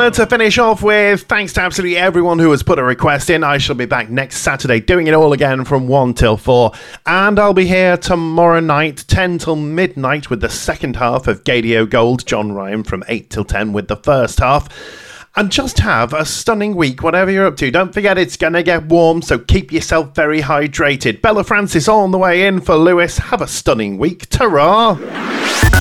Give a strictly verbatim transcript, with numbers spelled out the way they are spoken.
Uh, to finish off with, thanks to absolutely everyone who has put a request in. I shall be back next Saturday doing it all again from one till four. And I'll be here tomorrow night, ten till midnight, with the second half of Gadio Gold. John Ryan from eight till ten with the first half. And just have a stunning week, whatever you're up to. Don't forget it's going to get warm, so keep yourself very hydrated. Bella Francis on the way in for Lewis. Have a stunning week. Ta-ra!